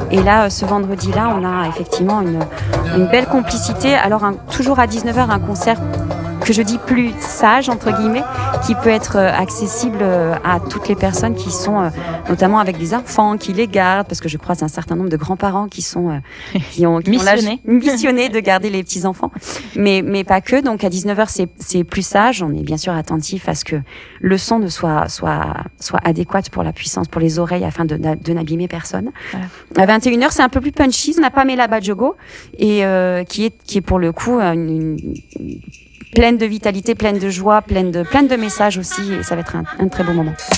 Et là, ce vendredi-là, on a effectivement une belle complicité. Alors, toujours à 19h, un concert que je dis plus sage, entre guillemets, qui peut être accessible à toutes les personnes qui sont, notamment avec des enfants, qui les gardent, parce que je croise un certain nombre de grands-parents qui ont missionné de garder les petits-enfants, mais pas que. Donc, à 19h, c'est plus sage. On est bien sûr attentif à ce que le son soit adéquat pour la puissance, pour les oreilles, afin de n'abîmer personne. Voilà. À 21h, c'est un peu plus punchy. On a Pamela Badjogo, et qui est pour le coup pleine de vitalité, pleine de joie, pleine de messages aussi, et ça va être un très beau moment.